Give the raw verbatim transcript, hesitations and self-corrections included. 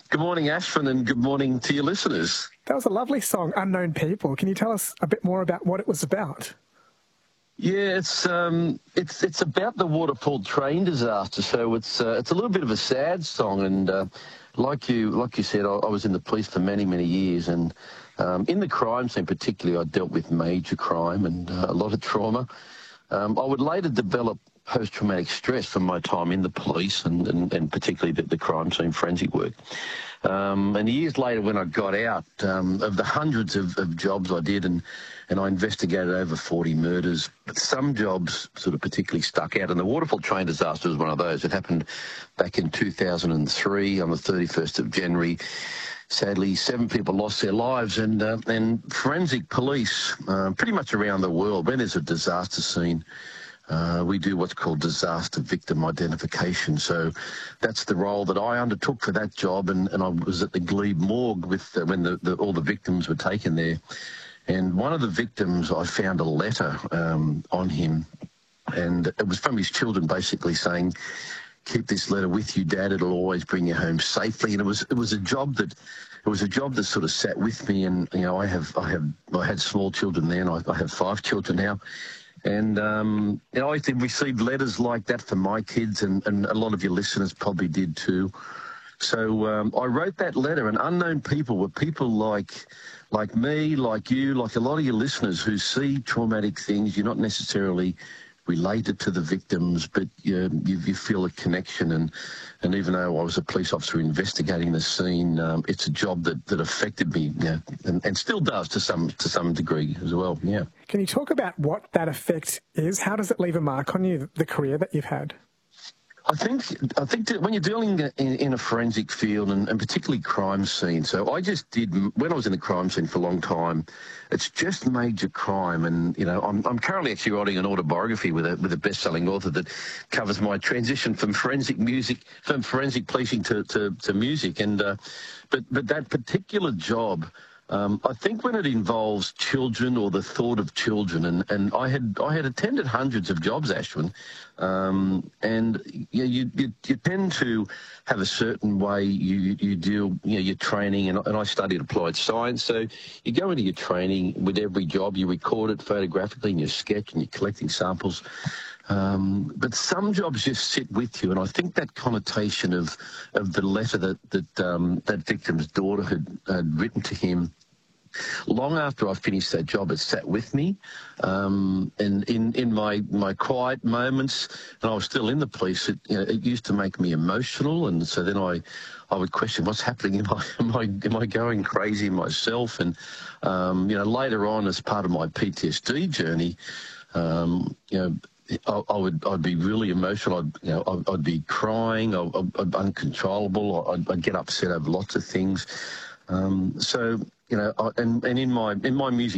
Good morning, Ashwin, and good morning to your listeners. That was a lovely song, Unknown People. Can you tell us a bit more about what it was about? Yeah, it's um, it's it's about the Waterfall train disaster. So it's uh, it's a little bit of a sad song, and uh, like you like you said, I, I was in the police for many many years, and um, in the crime scene particularly, I dealt with major crime and uh, a lot of trauma. Um, I would later develop post-traumatic stress from my time in the police and, and, and particularly the, the crime scene forensic work. Um, and years later when I got out, um, of the hundreds of, of jobs I did, and, and I investigated over forty murders, but some jobs sort of particularly stuck out. And the Waterfall train disaster was one of those. It happened back in two thousand three on the thirty-first of January. Sadly, seven people lost their lives, and uh, and forensic police, uh, pretty much around the world, when there's a disaster scene, uh, we do what's called disaster victim identification. So that's the role that I undertook for that job, and, and I was at the Glebe morgue with uh, when the, the, all the victims were taken there. And one of the victims, I found a letter um, on him, and it was from his children basically saying, "Keep this letter with you, Dad. It'll always bring you home safely." And it was it was a job that it was a job that sort of sat with me. And you know, I have I have I had small children then. I, I have five children now, and um, you know, I received letters like that from my kids, and, and a lot of your listeners probably did too. So um, I wrote that letter, and Unknown People were people like like me, like you, like a lot of your listeners who see traumatic things. You're not necessarily related to the victims, but you, you, you feel a connection. And, and even though I was a police officer investigating the scene, um, it's a job that, that affected me, you know, and, and still does to some to some degree as well. Yeah. Can you talk about what that effect is? How does it leave a mark on you, the career that you've had? I think I think that when you're dealing in, in a forensic field, and, and particularly crime scene, so I just did, when I was in the crime scene for a long time, it's just major crime. And, you know, I'm, I'm currently actually writing an autobiography with a with a best-selling author that covers my transition from forensic music, from forensic policing to, to, to music. And uh, but, but that particular job, Um, I think when it involves children or the thought of children, and, and I had I had attended hundreds of jobs, Ashwin, um, and you, know, you, you you tend to have a certain way you you deal, you know, your training, and, and I studied applied science, so you go into your training with every job, you record it photographically in your sketch, and you're collecting samples. Um, but some jobs just sit with you, and I think that connotation of of the letter that that um, that victim's daughter had, had written to him, long after I finished that job, it sat with me. Um, and in in my my quiet moments, and I was still in the police, it, you know, it used to make me emotional, and so then I. I would question what's happening. Am I, am I, am I going crazy myself? And, um, you know, later on, as part of my P T S D journey, um, you know, I, I would, I'd be really emotional. I'd, you know, I'd, I'd be crying. I'd, I'd be uncontrollable. I'd, I'd get upset over lots of things. Um, so, you know, I, and, and in my, in my music